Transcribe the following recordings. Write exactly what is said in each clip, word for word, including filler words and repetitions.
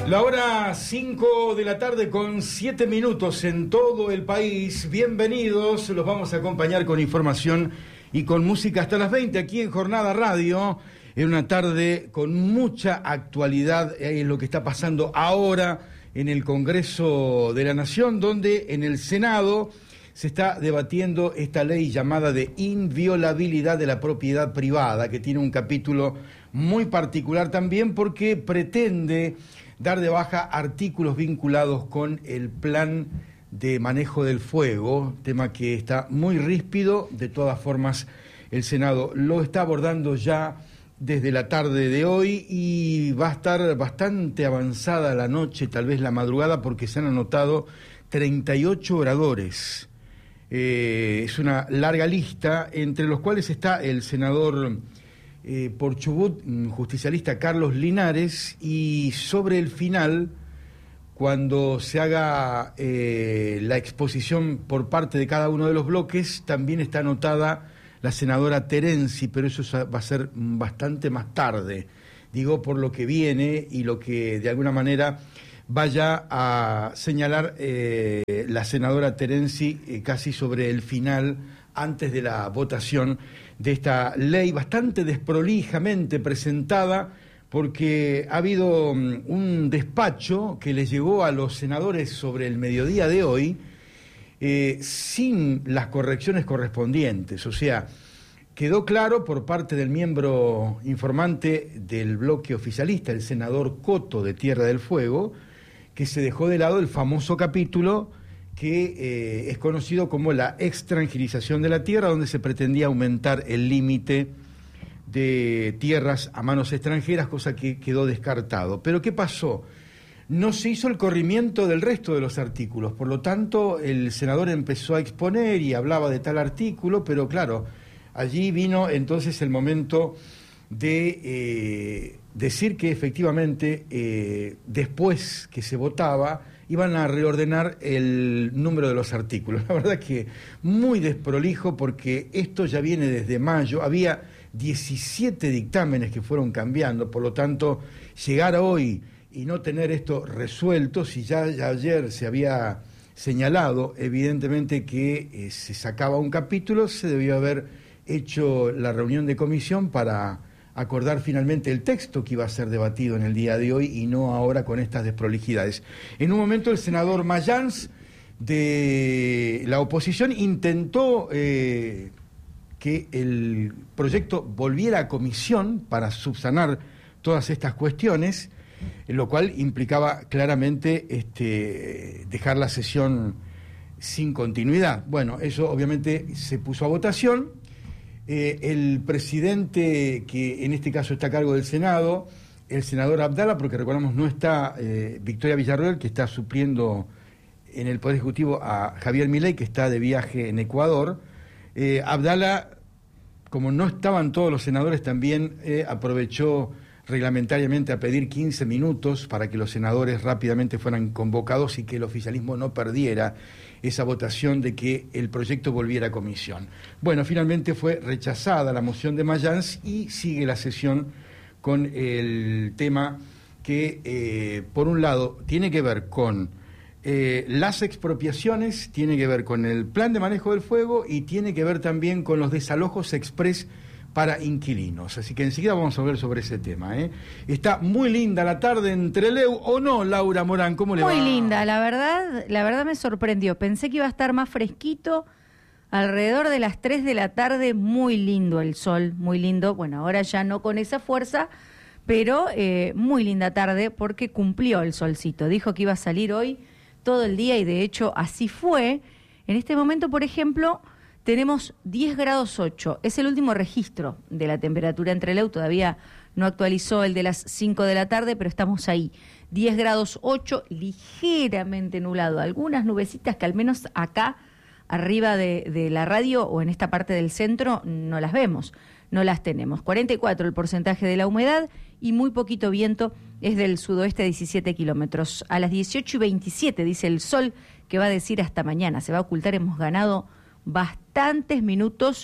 La hora cinco de la tarde con siete minutos en todo el país. Bienvenidos, los vamos a acompañar con información y con música hasta las veinte aquí en Jornada Radio. En una tarde con mucha actualidad en lo que está pasando ahora en el Congreso de la Nación, donde en el Senado se está debatiendo esta ley llamada de inviolabilidad de la propiedad privada, que tiene un capítulo muy particular también porque pretende dar de baja artículos vinculados con el plan de manejo del fuego, tema que está muy ríspido. De todas formas, el Senado lo está abordando ya desde la tarde de hoy y va a estar bastante avanzada la noche, tal vez la madrugada, porque se han anotado treinta y ocho oradores. Eh, es una larga lista, entre los cuales está el senador eh, por Chubut, justicialista Carlos Linares, y sobre el final, cuando se haga eh, la exposición por parte de cada uno de los bloques, también está anotada la senadora Terenzi, pero eso va a ser bastante más tarde, digo, por lo que viene y lo que de alguna manera vaya a señalar eh, la senadora Terenzi eh, casi sobre el final, antes de la votación de esta ley, bastante desprolijamente presentada, porque ha habido um, un despacho que les llegó a los senadores sobre el mediodía de hoy, Eh, sin las correcciones correspondientes. O sea, quedó claro por parte del miembro informante del bloque oficialista, el senador Coto de Tierra del Fuego, que se dejó de lado el famoso capítulo que eh, es conocido como la extranjerización de la tierra, donde se pretendía aumentar el límite de tierras a manos extranjeras, cosa que quedó descartado. Pero ¿qué pasó? No se hizo el corrimiento del resto de los artículos, por lo tanto el senador empezó a exponer y hablaba de tal artículo, pero claro, allí vino entonces el momento de eh, decir que efectivamente eh, después que se votaba iban a reordenar el número de los artículos. La verdad que muy desprolijo, porque esto ya viene desde mayo, había diecisiete dictámenes que fueron cambiando, por lo tanto llegar hoy y no tener esto resuelto, si ya, ya ayer se había señalado evidentemente que eh, se sacaba un capítulo, se debió haber hecho la reunión de comisión para acordar finalmente el texto que iba a ser debatido en el día de hoy y no ahora con estas desprolijidades. En un momento el senador Mayans de la oposición intentó eh, que el proyecto volviera a comisión para subsanar todas estas cuestiones, lo cual implicaba claramente este, dejar la sesión sin continuidad. Bueno, eso obviamente se puso a votación. Eh, el presidente, que en este caso está a cargo del Senado, el senador Abdala, porque recordamos no está eh, Victoria Villarroel, que está supliendo en el Poder Ejecutivo a Javier Milei, que está de viaje en Ecuador. Eh, Abdala, como no estaban todos los senadores, también eh, aprovechó reglamentariamente a pedir quince minutos para que los senadores rápidamente fueran convocados y que el oficialismo no perdiera esa votación de que el proyecto volviera a comisión. Bueno, finalmente fue rechazada la moción de Mayans y sigue la sesión con el tema que, eh, por un lado, tiene que ver con eh, las expropiaciones, tiene que ver con el plan de manejo del fuego y tiene que ver también con los desalojos express para inquilinos. Así que enseguida vamos a hablar sobre ese tema, ¿eh? Está muy linda la tarde en Trelew, ¿o no, Laura Morán? ¿Cómo le va? Muy linda, la verdad, la verdad me sorprendió. Pensé que iba a estar más fresquito. Alrededor de las tres de la tarde, muy lindo el sol, muy lindo. Bueno, ahora ya no con esa fuerza, pero eh, muy linda tarde porque cumplió el solcito. Dijo que iba a salir hoy todo el día y de hecho así fue. En este momento, por ejemplo, tenemos diez grados ocho, es el último registro de la temperatura en Trelew, todavía no actualizó el de las cinco de la tarde, pero estamos ahí, diez grados ocho, ligeramente nublado, algunas nubecitas que al menos acá, arriba de, de la radio o en esta parte del centro, no las vemos, no las tenemos. cuarenta y cuatro el porcentaje de la humedad y muy poquito viento, es del sudoeste a diecisiete kilómetros. A las dieciocho y veintisiete dice el sol que va a decir hasta mañana, se va a ocultar, hemos ganado bastantes minutos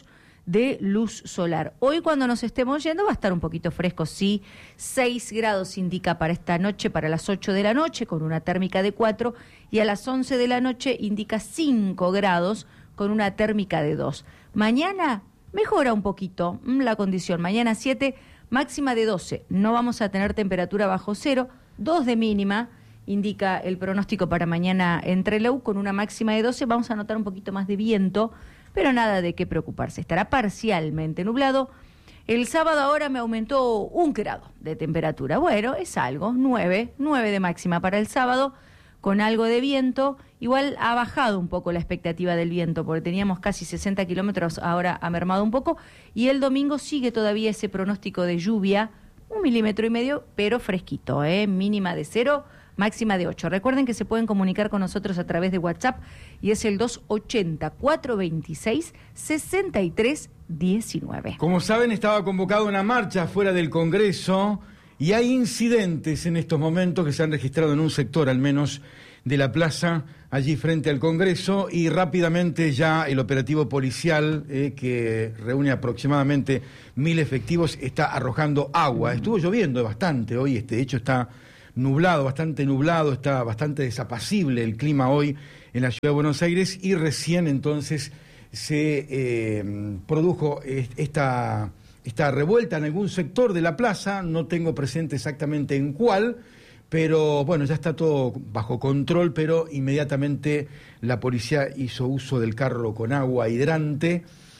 de luz solar. Hoy cuando nos estemos yendo va a estar un poquito fresco, sí, seis grados indica para esta noche, para las ocho de la noche, con una térmica de cuatro, y a las once de la noche indica cinco grados, con una térmica de dos. Mañana mejora un poquito la condición, mañana siete, máxima de doce, no vamos a tener temperatura bajo cero, dos de mínima, indica el pronóstico para mañana en Trelew, con una máxima de doce, vamos a notar un poquito más de viento, pero nada de qué preocuparse, estará parcialmente nublado. El sábado ahora me aumentó un grado de temperatura, bueno, es algo, nueve, nueve de máxima para el sábado, con algo de viento, igual ha bajado un poco la expectativa del viento, porque teníamos casi sesenta kilómetros, ahora ha mermado un poco, y el domingo sigue todavía ese pronóstico de lluvia, un milímetro y medio, pero fresquito, ¿eh? Mínima de cero, máxima de ocho. Recuerden que se pueden comunicar con nosotros a través de WhatsApp y es el dos ochenta, cuatrocientos veintiséis, sesenta y tres diecinueve. Como saben, estaba convocada una marcha fuera del Congreso y hay incidentes en estos momentos que se han registrado en un sector al menos de la plaza allí frente al Congreso, y rápidamente ya el operativo policial eh, que reúne aproximadamente mil efectivos está arrojando agua. Estuvo lloviendo bastante hoy, este hecho está nublado, bastante nublado, está bastante desapacible el clima hoy en la ciudad de Buenos Aires, y recién entonces se eh, produjo esta, esta revuelta en algún sector de la plaza, no tengo presente exactamente en cuál, pero bueno, ya está todo bajo control, pero inmediatamente la policía hizo uso del carro con agua hidrante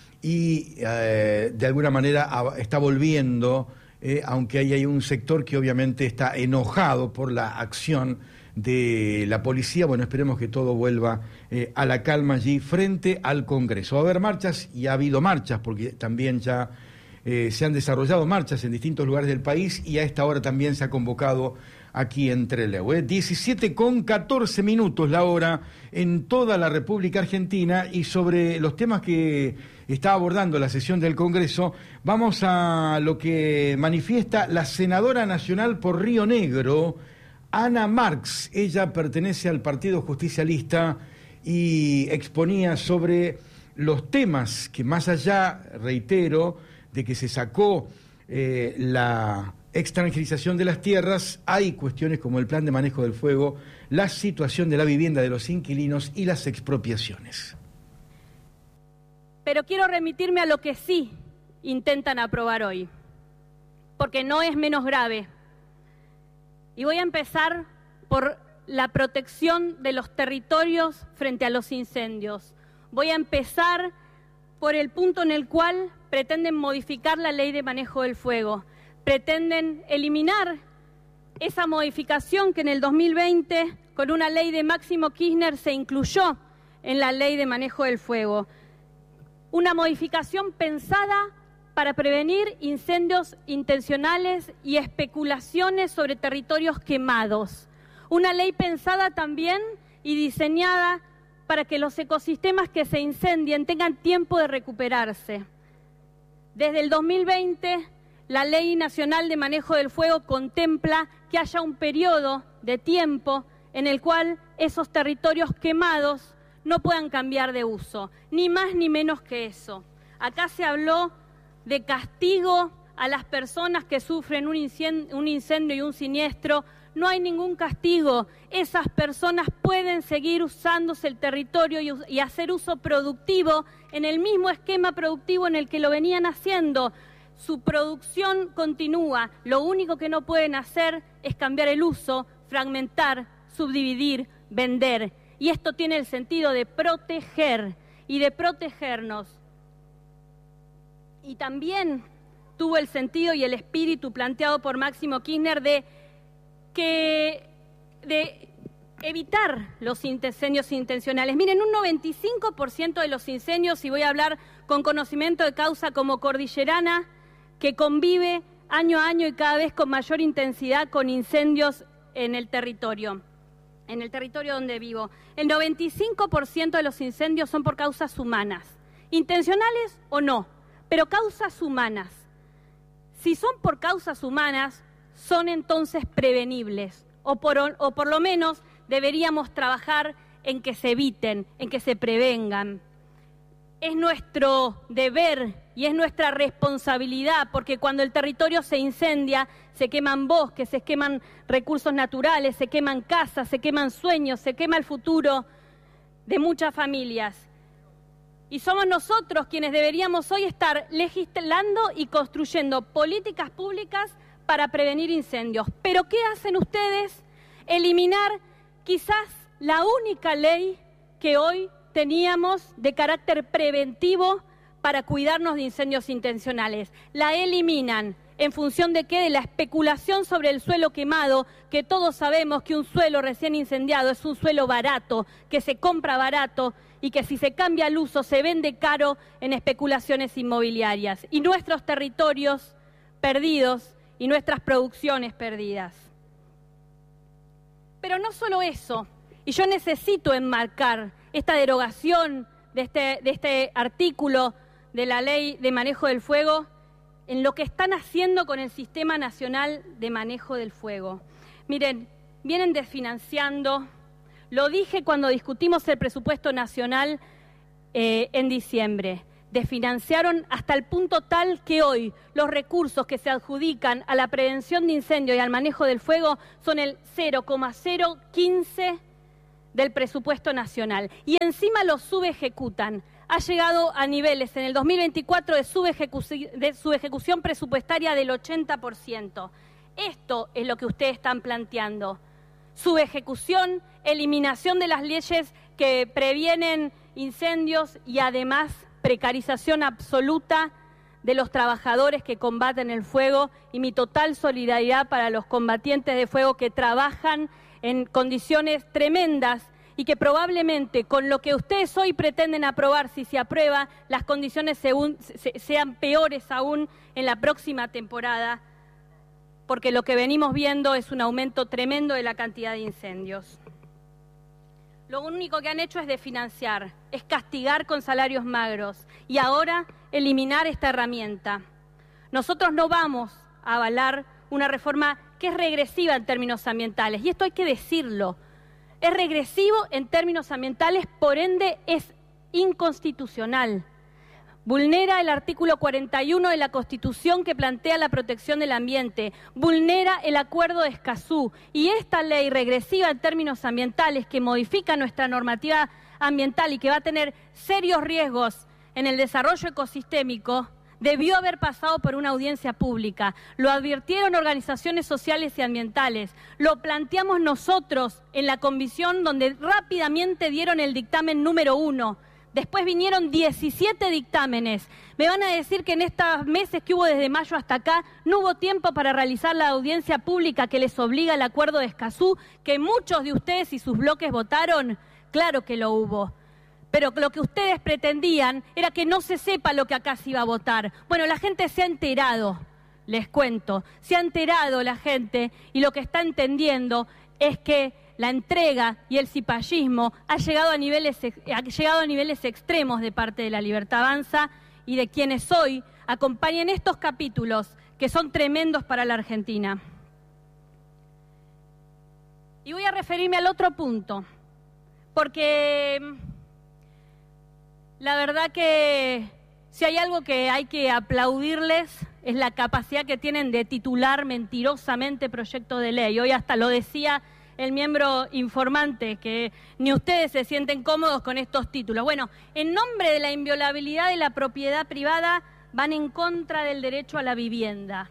y eh, de alguna manera está volviendo. Eh, aunque ahí hay un sector que obviamente está enojado por la acción de la policía. Bueno, esperemos que todo vuelva eh, a la calma allí frente al Congreso. Va a haber marchas, y ha habido marchas, porque también ya eh, se han desarrollado marchas en distintos lugares del país, y a esta hora también se ha convocado aquí en Trelew. ¿eh? diecisiete con catorce minutos la hora en toda la República Argentina, y sobre los temas que está abordando la sesión del Congreso, vamos a lo que manifiesta la senadora nacional por Río Negro, Ana Marx. Ella pertenece al Partido Justicialista y exponía sobre los temas que, más allá, reitero, de que se sacó eh, la extranjerización de las tierras, hay cuestiones como el plan de manejo del fuego, la situación de la vivienda de los inquilinos y las expropiaciones. Pero quiero remitirme a lo que sí intentan aprobar hoy, porque no es menos grave. Y voy a empezar por la protección de los territorios frente a los incendios. Voy a empezar por el punto en el cual pretenden modificar la ley de manejo del fuego. Pretenden eliminar esa modificación que en el dos mil veinte, con una ley de Máximo Kirchner, se incluyó en la ley de manejo del fuego. Una modificación pensada para prevenir incendios intencionales y especulaciones sobre territorios quemados. Una ley pensada también y diseñada para que los ecosistemas que se incendien tengan tiempo de recuperarse. Desde el dos mil veinte, la Ley Nacional de Manejo del Fuego contempla que haya un periodo de tiempo en el cual esos territorios quemados no puedan cambiar de uso, ni más ni menos que eso. Acá se habló de castigo a las personas que sufren un incendio, un incendio y un siniestro. No hay ningún castigo. Esas personas pueden seguir usándose el territorio y, y hacer uso productivo en el mismo esquema productivo en el que lo venían haciendo. Su producción continúa. Lo único que no pueden hacer es cambiar el uso, fragmentar, subdividir, vender. Y esto tiene el sentido de proteger y de protegernos. Y también tuvo el sentido y el espíritu planteado por Máximo Kirchner de, que, de evitar los incendios intencionales. Miren, un noventa y cinco por ciento de los incendios, y voy a hablar con conocimiento de causa como cordillerana, que convive año a año y cada vez con mayor intensidad con incendios en el territorio. En el territorio donde vivo, el noventa y cinco por ciento de los incendios son por causas humanas, intencionales o no, pero causas humanas. Si son por causas humanas, son entonces prevenibles, o por, o por lo menos deberíamos trabajar en que se eviten, en que se prevengan. Es nuestro deber y es nuestra responsabilidad, porque cuando el territorio se incendia, se queman bosques, se queman recursos naturales, se queman casas, se queman sueños, se quema el futuro de muchas familias. Y somos nosotros quienes deberíamos hoy estar legislando y construyendo políticas públicas para prevenir incendios. ¿Pero qué hacen ustedes? Eliminar quizás la única ley que hoy teníamos de carácter preventivo para cuidarnos de incendios intencionales. La eliminan. ¿En función de qué? De la especulación sobre el suelo quemado, que todos sabemos que un suelo recién incendiado es un suelo barato, que se compra barato y que si se cambia el uso se vende caro en especulaciones inmobiliarias. Y nuestros territorios perdidos y nuestras producciones perdidas. Pero no solo eso, y yo necesito enmarcar esta derogación de este, de este artículo de la Ley de Manejo del Fuego en lo que están haciendo con el Sistema Nacional de Manejo del Fuego. Miren, vienen desfinanciando, lo dije cuando discutimos el presupuesto nacional eh, en diciembre, desfinanciaron hasta el punto tal que hoy los recursos que se adjudican a la prevención de incendio y al manejo del fuego son el cero coma cero quince del presupuesto nacional. Y encima los subejecutan. Ha llegado a niveles en el dos mil veinticuatro de subejecución, de subejecución presupuestaria del ochenta por ciento. Esto es lo que ustedes están planteando. Subejecución, eliminación de las leyes que previenen incendios y además precarización absoluta de los trabajadores que combaten el fuego, y mi total solidaridad para los combatientes de fuego que trabajan en condiciones tremendas y que probablemente con lo que ustedes hoy pretenden aprobar, si se aprueba, las condiciones según, se, sean peores aún en la próxima temporada, porque lo que venimos viendo es un aumento tremendo de la cantidad de incendios. Lo único que han hecho es desfinanciar, es castigar con salarios magros y ahora eliminar esta herramienta. Nosotros no vamos a avalar una reforma que es regresiva en términos ambientales, y esto hay que decirlo. Es regresivo en términos ambientales, por ende es inconstitucional. Vulnera el artículo cuarenta y uno de la Constitución que plantea la protección del ambiente, vulnera el Acuerdo de Escazú, y esta ley regresiva en términos ambientales que modifica nuestra normativa ambiental y que va a tener serios riesgos en el desarrollo ecosistémico, debió haber pasado por una audiencia pública. Lo advirtieron organizaciones sociales y ambientales, lo planteamos nosotros en la comisión donde rápidamente dieron el dictamen número uno. Después vinieron diecisiete dictámenes. Me van a decir que en estos meses que hubo desde mayo hasta acá no hubo tiempo para realizar la audiencia pública que les obliga el Acuerdo de Escazú, que muchos de ustedes y sus bloques votaron. Claro que lo hubo. Pero lo que ustedes pretendían era que no se sepa lo que acá se iba a votar. Bueno, la gente se ha enterado, les cuento. Se ha enterado la gente y lo que está entendiendo es que la entrega y el cipallismo ha llegado a niveles, ha llegado a niveles extremos de parte de la Libertad Avanza y de quienes hoy acompañan estos capítulos que son tremendos para la Argentina. Y voy a referirme al otro punto, porque la verdad que si hay algo que hay que aplaudirles es la capacidad que tienen de titular mentirosamente proyectos de ley. Hoy hasta lo decía el miembro informante, que ni ustedes se sienten cómodos con estos títulos. Bueno, en nombre de la inviolabilidad de la propiedad privada van en contra del derecho a la vivienda.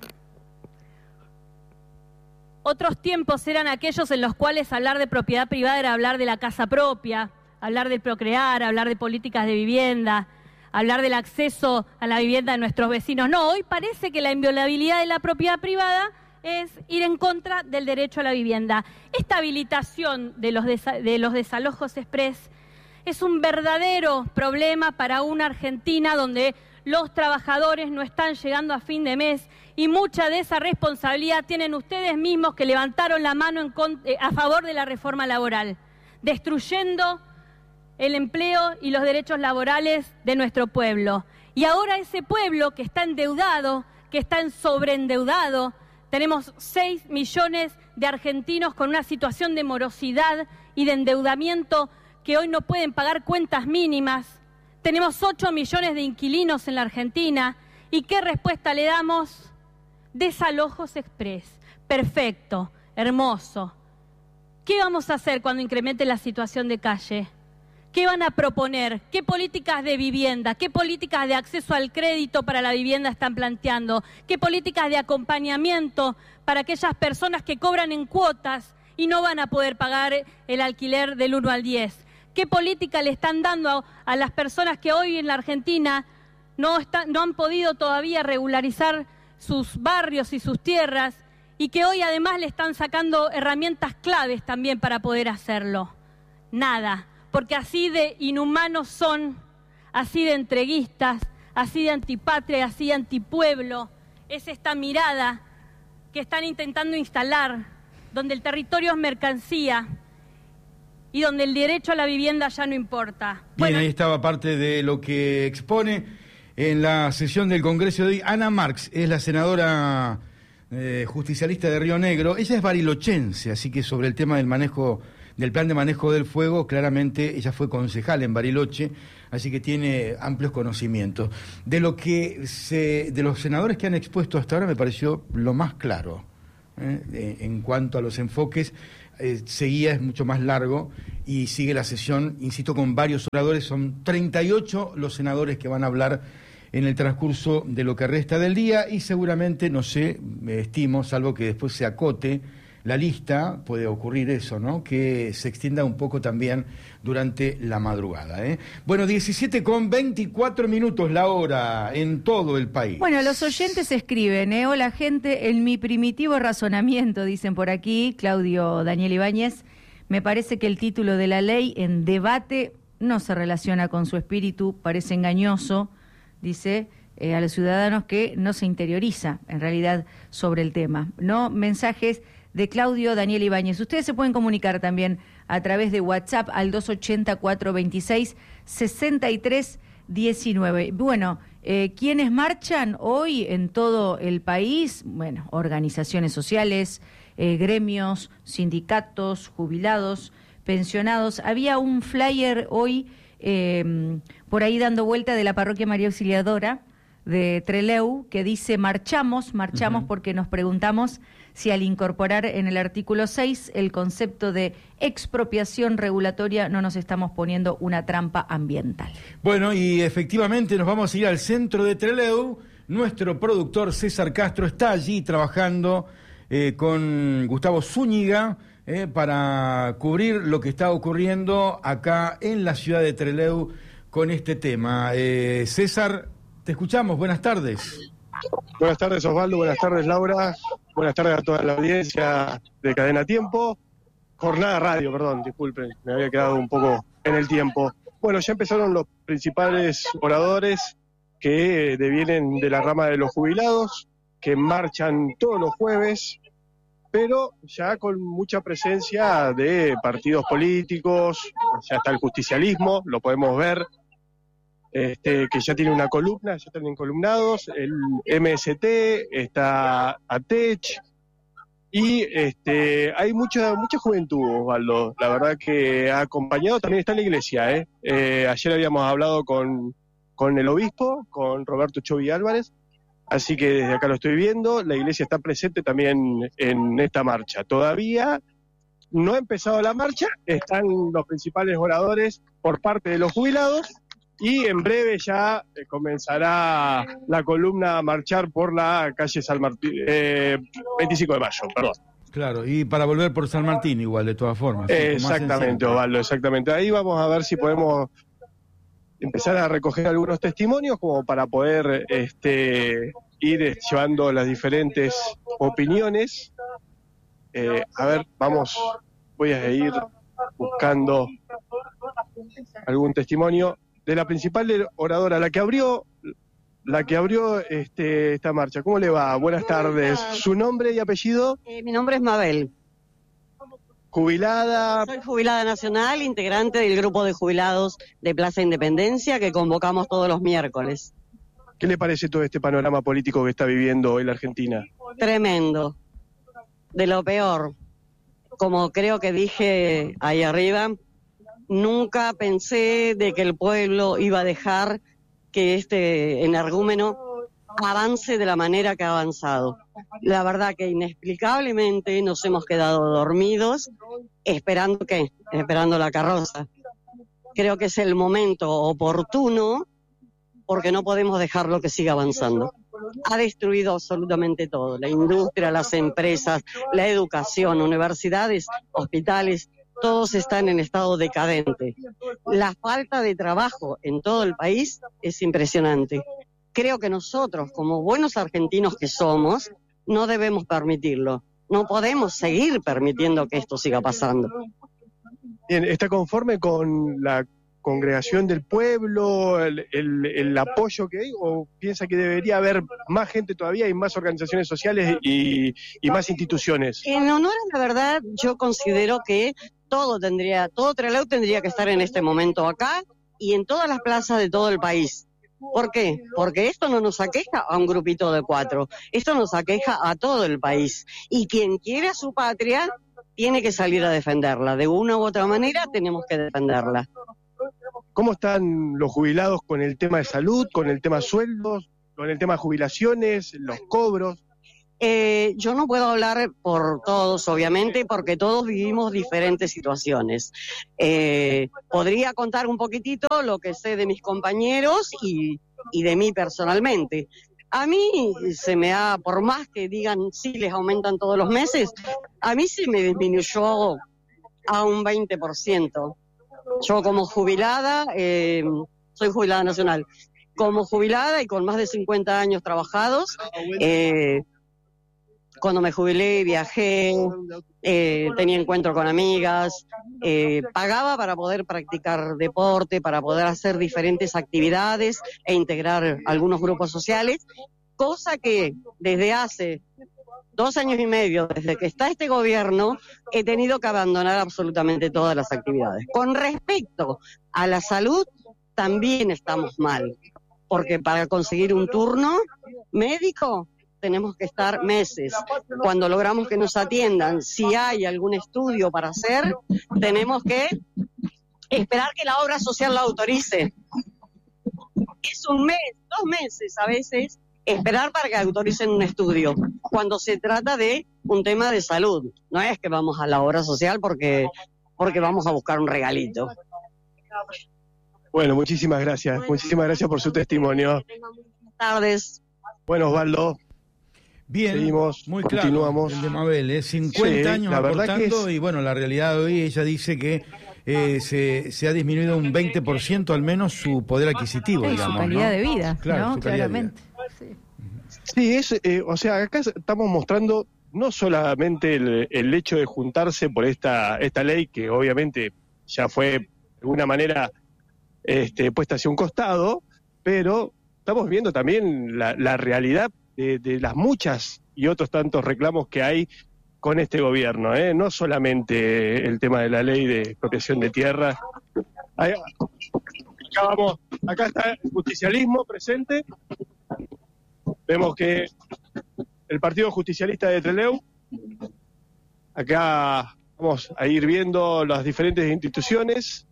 Otros tiempos eran aquellos en los cuales hablar de propiedad privada era hablar de la casa propia, hablar del procrear, hablar de políticas de vivienda, hablar del acceso a la vivienda de nuestros vecinos. No, hoy parece que la inviolabilidad de la propiedad privada es ir en contra del derecho a la vivienda. Esta habilitación de los, desa- de los desalojos express es un verdadero problema para una Argentina donde los trabajadores no están llegando a fin de mes y mucha de esa responsabilidad tienen ustedes mismos que levantaron la mano en con- eh, a favor de la reforma laboral, destruyendo el empleo y los derechos laborales de nuestro pueblo. Y ahora ese pueblo que está endeudado, que está en sobreendeudado, tenemos seis millones de argentinos con una situación de morosidad y de endeudamiento que hoy no pueden pagar cuentas mínimas. Tenemos ocho millones de inquilinos en la Argentina. ¿Y qué respuesta le damos? Desalojos express. Perfecto, hermoso. ¿Qué vamos a hacer cuando incremente la situación de calle? ¿Qué van a proponer? ¿Qué políticas de vivienda? ¿Qué políticas de acceso al crédito para la vivienda están planteando? ¿Qué políticas de acompañamiento para aquellas personas que cobran en cuotas y no van a poder pagar el alquiler del uno al diez? ¿Qué política le están dando a, a las personas que hoy en la Argentina no, está, no han podido todavía regularizar sus barrios y sus tierras y que hoy además le están sacando herramientas claves también para poder hacerlo? Nada. Porque así de inhumanos son, así de entreguistas, así de antipatria, así de antipueblo, es esta mirada que están intentando instalar, donde el territorio es mercancía y donde el derecho a la vivienda ya no importa. Bien, Bueno, ahí estaba parte de lo que expone en la sesión del Congreso de hoy Ana Marx, es la senadora eh, justicialista de Río Negro. Ella es barilochense, así que sobre el tema del manejo del plan de manejo del fuego, claramente ella fue concejal en Bariloche, así que tiene amplios conocimientos. De lo que se, de los senadores que han expuesto hasta ahora me pareció lo más claro, ¿eh? En cuanto a los enfoques, eh, seguía, es mucho más largo y sigue la sesión, insisto, con varios oradores, son treinta y ocho los senadores que van a hablar en el transcurso de lo que resta del día y seguramente, no sé, me estimo, salvo que después se acote la lista, puede ocurrir eso, ¿no? Que se extienda un poco también durante la madrugada, ¿eh? Bueno, diecisiete con veinticuatro minutos la hora en todo el país. Bueno, los oyentes escriben, ¿eh? Hola gente, en mi primitivo razonamiento, dicen por aquí, Claudio Daniel Ibáñez, me parece que el título de la ley en debate no se relaciona con su espíritu, parece engañoso, dice, eh, a los ciudadanos que no se interioriza en realidad sobre el tema, ¿no? Mensajes de Claudio Daniel Ibáñez. Ustedes se pueden comunicar también a través de WhatsApp al dos ochenta, cuatrocientos veintiséis, sesenta y tres diecinueve. Bueno, eh, ¿quiénes marchan hoy en todo el país? Bueno, organizaciones sociales, eh, gremios, sindicatos, jubilados, pensionados. Había un flyer hoy eh, por ahí dando vuelta de la parroquia María Auxiliadora de Trelew que dice marchamos, marchamos uh-huh. porque nos preguntamos si al incorporar en el artículo seis el concepto de expropiación regulatoria no nos estamos poniendo una trampa ambiental. Bueno, y efectivamente nos vamos a ir al centro de Trelew. Nuestro productor César Castro está allí trabajando eh, con Gustavo Zúñiga eh, para cubrir lo que está ocurriendo acá en la ciudad de Trelew con este tema. Eh, César, te escuchamos, buenas tardes. Buenas tardes Osvaldo, buenas tardes Laura, buenas tardes a toda la audiencia de Cadena Tiempo, Jornada Radio, perdón, disculpen, me había quedado un poco en el tiempo. Bueno, ya empezaron los principales oradores que devienen de la rama de los jubilados, que marchan todos los jueves, pero ya con mucha presencia de partidos políticos, ya está el justicialismo, lo podemos ver. Este, que ya tiene una columna, ya están encolumnados, el M S T, está ATECH, y este, hay mucha mucha juventud, Osvaldo, la verdad que ha acompañado, también está la iglesia, ¿eh? Eh, ayer habíamos hablado con, con el obispo, con Roberto Chovi Álvarez, así que desde acá lo estoy viendo, la iglesia está presente también en esta marcha. Todavía no ha empezado la marcha, están los principales oradores por parte de los jubilados, y en breve ya eh, comenzará la columna a marchar por la calle San Martín, eh, veinticinco de mayo, perdón. Claro, y para volver por San Martín igual, de todas formas. Eh, exactamente, Osvaldo, exactamente. Ahí vamos a ver si podemos empezar a recoger algunos testimonios como para poder este, ir llevando las diferentes opiniones. Eh, a ver, vamos, voy a ir buscando algún testimonio de la principal oradora, la que abrió, la que abrió este, esta marcha. ¿Cómo le va? Buenas tardes. ¿Su nombre y apellido? Eh, mi nombre es Mabel. ¿Jubilada? Soy jubilada nacional, integrante del grupo de jubilados de Plaza Independencia que convocamos todos los miércoles. ¿Qué le parece todo este panorama político que está viviendo hoy la Argentina? Tremendo. De lo peor. Como creo que dije ahí arriba, nunca pensé de que el pueblo iba a dejar que este energúmeno avance de la manera que ha avanzado. La verdad que inexplicablemente nos hemos quedado dormidos, esperando ¿qué? Esperando la carroza. Creo que es el momento oportuno, porque no podemos dejarlo que siga avanzando. Ha destruido absolutamente todo, la industria, las empresas, la educación, universidades, hospitales, todos están en estado decadente. La falta de trabajo en todo el país es impresionante. Creo que nosotros, como buenos argentinos que somos, no debemos permitirlo. No podemos seguir permitiendo que esto siga pasando. Bien, ¿está conforme con la congregación del pueblo, el, el, el apoyo que hay, o piensa que debería haber más gente todavía y más organizaciones sociales y, y más instituciones? En honor a la verdad, yo considero que todo tendría, todo Trelew tendría que estar en este momento acá y en todas las plazas de todo el país. ¿Por qué? Porque esto no nos aqueja a un grupito de cuatro, esto nos aqueja a todo el país. Y quien quiere su patria tiene que salir a defenderla. De una u otra manera tenemos que defenderla. ¿Cómo están los jubilados con el tema de salud, con el tema sueldos, con el tema de jubilaciones, los cobros? Eh, yo no puedo hablar por todos, obviamente, porque todos vivimos diferentes situaciones. Eh, podría contar un poquitito lo que sé de mis compañeros y, y de mí personalmente. A mí se me ha, por más que digan sí les aumentan todos los meses, a mí se me disminuyó a un veinte por ciento. Yo como jubilada, eh, soy jubilada nacional, como jubilada y con más de cincuenta años trabajados, eh, cuando me jubilé viajé, eh, tenía encuentro con amigas, eh, pagaba para poder practicar deporte, para poder hacer diferentes actividades e integrar algunos grupos sociales, cosa que desde hace dos años y medio, desde que está este gobierno, he tenido que abandonar absolutamente todas las actividades. Con respecto a la salud, también estamos mal, porque para conseguir un turno médico tenemos que estar meses. Cuando logramos que nos atiendan, si hay algún estudio para hacer, tenemos que esperar que la obra social la autorice. Es un mes, dos meses a veces, esperar para que autoricen un estudio, cuando se trata de un tema de salud. No es que vamos a la obra social porque, porque vamos a buscar un regalito. Bueno, muchísimas gracias. Muchísimas gracias por su testimonio. Buenas tardes. Bueno, Osvaldo. Bien, seguimos, muy continuamos. Claro, el de Mabel, ¿eh? cincuenta Sí, años la verdad aportando que es... y bueno, la realidad de hoy ella dice que eh, se, se ha disminuido un veinte por ciento al menos su poder adquisitivo, Sí, digamos, su calidad ¿no? de vida, Claro, ¿no? su calidad de vida. Claramente. Sí. Sí, es, eh, o sea, acá estamos mostrando no solamente el, el hecho de juntarse por esta, esta ley, que obviamente ya fue de alguna manera este, puesta hacia un costado, pero estamos viendo también la, la realidad de, de las muchas y otros tantos reclamos que hay con este gobierno, ¿eh? No solamente el tema de la ley de expropiación de tierras. Ahí, acá vamos, acá está el justicialismo presente. Vemos que el Partido Justicialista de Trelew, acá vamos a ir viendo las diferentes instituciones.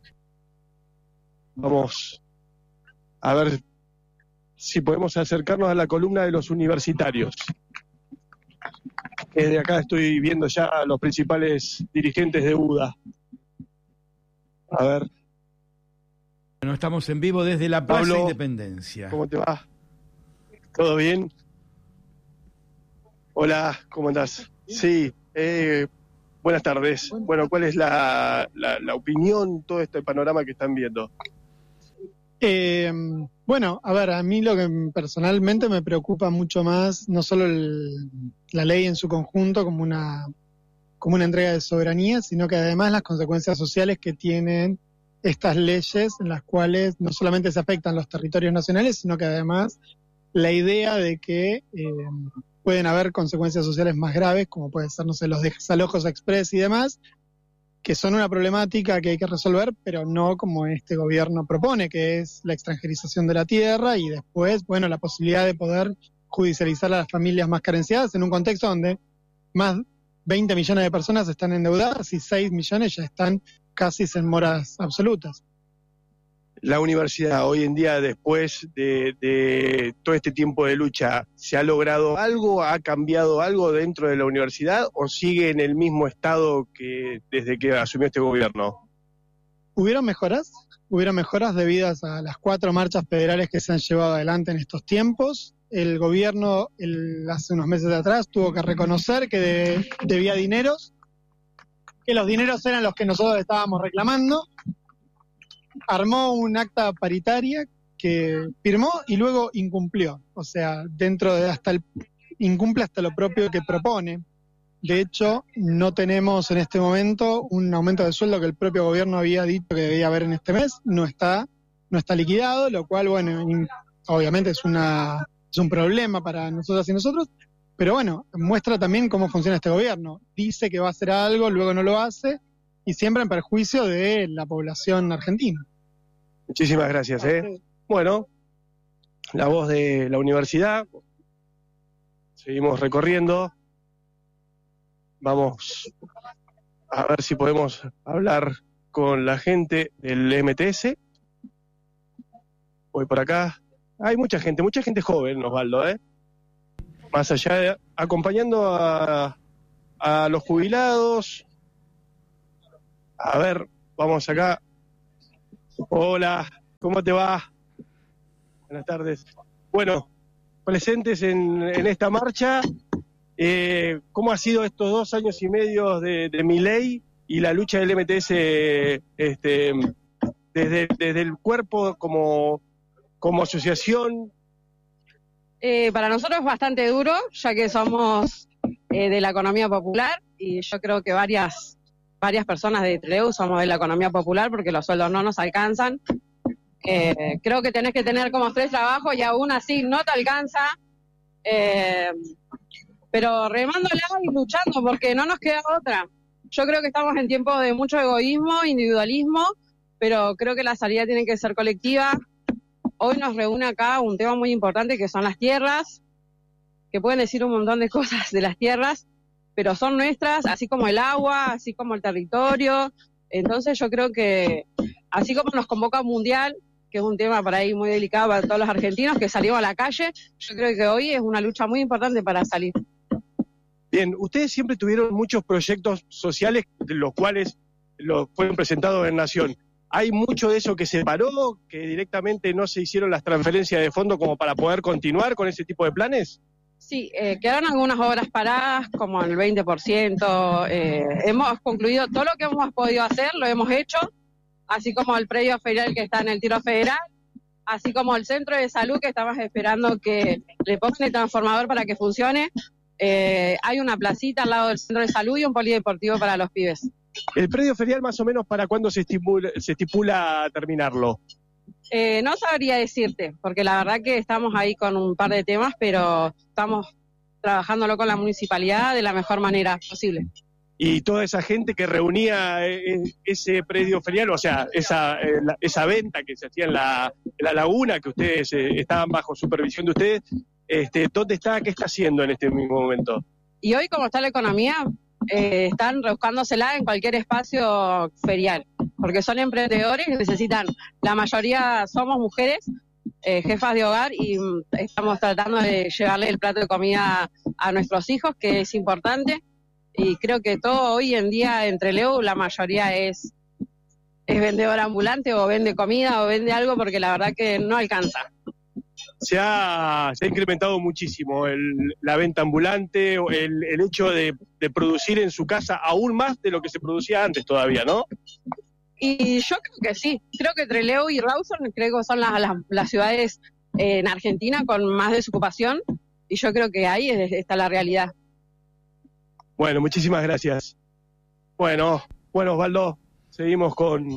Vamos a ver si podemos acercarnos a la columna de los universitarios. Desde acá estoy viendo ya a los principales dirigentes de U D A. A ver. Bueno, estamos en vivo desde la Plaza Pablo, Independencia. ¿Cómo te va? ¿Todo bien? Hola, ¿cómo andás? Sí, eh, buenas tardes. Bueno, ¿cuál es la, la, la opinión, todo este panorama que están viendo? Eh, bueno, a ver, a mí lo que personalmente me preocupa mucho más, no solo el, la ley en su conjunto como una, como una entrega de soberanía, sino que además las consecuencias sociales que tienen estas leyes en las cuales no solamente se afectan los territorios nacionales, sino que además la idea de que eh, pueden haber consecuencias sociales más graves, como pueden ser, no sé, los desalojos express y demás, que son una problemática que hay que resolver, pero no como este gobierno propone, que es la extranjerización de la tierra y después, bueno, la posibilidad de poder judicializar a las familias más carenciadas en un contexto donde más veinte millones de personas están endeudadas y seis millones ya están casi en moras absolutas. La universidad hoy en día, después de, de todo este tiempo de lucha, ¿se ha logrado algo? ¿Ha cambiado algo dentro de la universidad o sigue en el mismo estado que desde que asumió este gobierno? ¿Hubieron mejoras? Hubieron mejoras debidas a las cuatro marchas federales que se han llevado adelante en estos tiempos. El gobierno el, hace unos meses atrás tuvo que reconocer que de, debía dineros, que los dineros eran los que nosotros estábamos reclamando. Armó un acta paritaria que firmó y luego incumplió. O sea, dentro de hasta el incumple hasta lo propio que propone. De hecho, no tenemos en este momento un aumento de sueldo que el propio gobierno había dicho que debía haber en este mes. No está, no está liquidado, lo cual, bueno, obviamente es una es un problema para nosotras y nosotros. Pero bueno, muestra también cómo funciona este gobierno. Dice que va a hacer algo, luego no lo hace, y siempre en perjuicio de la población argentina. Muchísimas gracias. ¿eh? Bueno, la voz de la universidad. Seguimos recorriendo. Vamos a ver si podemos hablar con la gente del M T S. Voy por acá. Hay mucha gente, mucha gente joven, Osvaldo, ¿eh? Más allá de acompañando a, a los jubilados. A ver, vamos acá. Hola, ¿cómo te va? Buenas tardes. Bueno, presentes en, en esta marcha. Eh, ¿Cómo ha sido estos dos años y medio de, de Milei y la lucha del M T S este, desde, desde el cuerpo como, como asociación? Eh, para nosotros es bastante duro, ya que somos eh, de la economía popular y yo creo que varias, varias personas de Trelew somos de la economía popular porque los sueldos no nos alcanzan. Eh, creo que tenés que tener como tres trabajos y aún así no te alcanza. Eh, pero remándola y luchando porque no nos queda otra. Yo creo que estamos en tiempos de mucho egoísmo, individualismo, pero creo que la salida tiene que ser colectiva. Hoy nos reúne acá un tema muy importante que son las tierras, que pueden decir un montón de cosas de las tierras, pero son nuestras, así como el agua, así como el territorio. Entonces yo creo que, así como nos convoca Mundial, que es un tema para ahí muy delicado para todos los argentinos, que salimos a la calle, yo creo que hoy es una lucha muy importante para salir. Bien, ustedes siempre tuvieron muchos proyectos sociales, de los cuales los fueron presentados en Nación. ¿Hay mucho de eso que se paró, que directamente no se hicieron las transferencias de fondos como para poder continuar con ese tipo de planes? Sí, eh, quedaron algunas obras paradas, como el veinte por ciento. Eh, hemos concluido todo lo que hemos podido hacer, lo hemos hecho, así como el predio federal que está en el Tiro Federal, así como el centro de salud que estamos esperando que le pongan el transformador para que funcione. Eh, hay una placita al lado del centro de salud y un polideportivo para los pibes. ¿El predio ferial más o menos para cuándo se estipula, se estipula terminarlo? Eh, no sabría decirte, porque la verdad que estamos ahí con un par de temas, pero estamos trabajándolo con la municipalidad de la mejor manera posible. Y toda esa gente que reunía ese predio ferial, o sea, esa, esa venta que se hacía en la, en la laguna, que ustedes eh, estaban bajo supervisión de ustedes, este, ¿dónde está? ¿Qué está haciendo en este mismo momento? Y hoy, como está la economía, eh, están rebuscándosela en cualquier espacio ferial, porque son emprendedores y necesitan, la mayoría somos mujeres, eh, jefas de hogar, y mm, estamos tratando de llevarle el plato de comida a nuestros hijos, que es importante. Y creo que todo hoy en día en Trelew, la mayoría es, es vendedor ambulante o vende comida o vende algo porque la verdad que no alcanza. Se ha, se ha incrementado muchísimo el, la venta ambulante, el, el hecho de, de producir en su casa aún más de lo que se producía antes todavía, ¿no? Y yo creo que sí. Creo que Trelew y Rawson creo que son las, las, las ciudades eh, en Argentina con más desocupación y yo creo que ahí es, está la realidad. Bueno, muchísimas gracias. Bueno, bueno, Osvaldo, seguimos con,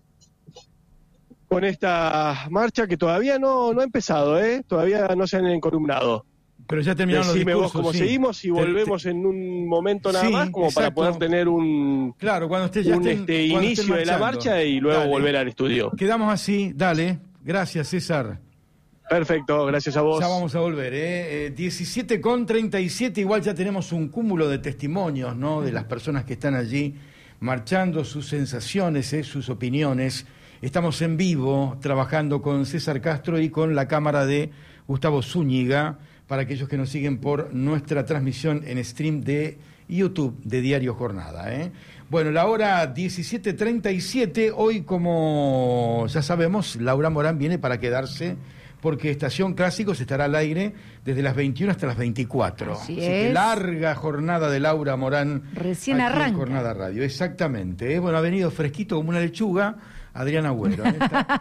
con esta marcha que todavía no, no ha empezado, ¿eh? Todavía no se han encolumnado. Pero ya terminaron Decime los vos discursos, cómo sí. seguimos y Te, volvemos te... en un momento nada sí, más como exacto. para poder tener un, claro, cuando usted ya un estén, este, cuando inicio estén de la marcha y luego Dale. volver al estudio. Quedamos así, dale. Gracias, César. Perfecto, gracias a vos. Ya vamos a volver, ¿eh? eh diecisiete con treinta y siete, igual ya tenemos un cúmulo de testimonios, ¿no? De las personas que están allí marchando, sus sensaciones, eh, sus opiniones. Estamos en vivo trabajando con César Castro y con la cámara de Gustavo Zúñiga, para aquellos que nos siguen por nuestra transmisión en stream de YouTube de Diario Jornada. ¿eh? Bueno, la hora diecisiete treinta y siete, hoy como ya sabemos, Laura Morán viene para quedarse, porque Estación Clásicos estará al aire desde las veintiuna hasta las veinticuatro. Así, Así es. que larga jornada de Laura Morán. Recién aquí arranca. en Jornada Radio, exactamente. ¿eh? Bueno, ha venido fresquito como una lechuga Adrián Agüero. ¿eh? Está...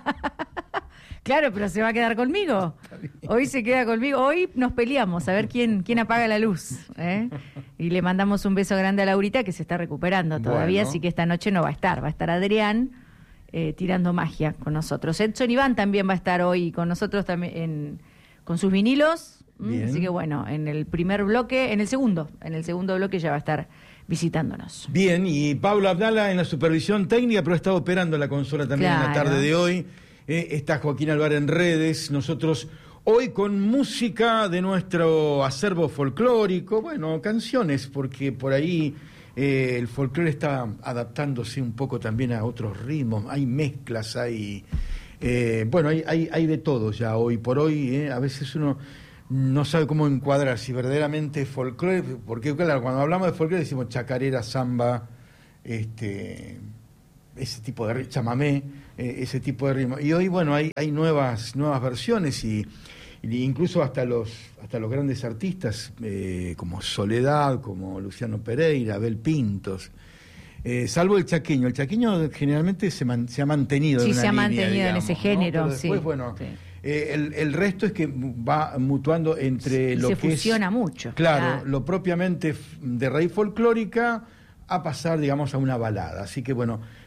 Claro, pero se va a quedar conmigo. Hoy se queda conmigo. Hoy nos peleamos a ver quién, quién apaga la luz. ¿eh? Y le mandamos un beso grande a Laurita, que se está recuperando todavía, Bueno. así que esta noche no va a estar. Va a estar Adrián eh, tirando magia con nosotros. Edson Iván también va a estar hoy con nosotros también en, con sus vinilos. Bien. Así que bueno, en el primer bloque, en el segundo, en el segundo bloque ya va a estar visitándonos. Bien, y Pablo Abdala en la supervisión técnica, pero está operando la consola también en la Claro. tarde de hoy. Eh, está Joaquín Alvar en redes. Nosotros hoy con música de nuestro acervo folclórico, bueno, canciones, porque por ahí eh, el folclore está adaptándose un poco también a otros ritmos. Hay mezclas, hay... Eh, bueno, hay, hay, hay de todo ya hoy por hoy. Eh, a veces uno no sabe cómo encuadrar si verdaderamente es folclore, porque claro, cuando hablamos de folclore decimos chacarera, samba, este, ese tipo de chamamé, eh, ese tipo de ritmo. Y hoy, bueno, hay, hay nuevas, nuevas versiones y, y incluso hasta los, hasta los grandes artistas eh, como Soledad, como Luciano Pereira, Abel Pintos. Eh, salvo el chaqueño. El chaqueño generalmente se, man, se ha mantenido Sí, en una se ha línea, mantenido en digamos, ese ¿no? género, Pero después, sí, bueno, sí. eh, el, el resto es que va mutuando entre Y lo se que fusiona es, mucho. claro, Claro. lo propiamente f- de raíz folclórica a pasar, digamos, a una balada. Así que bueno,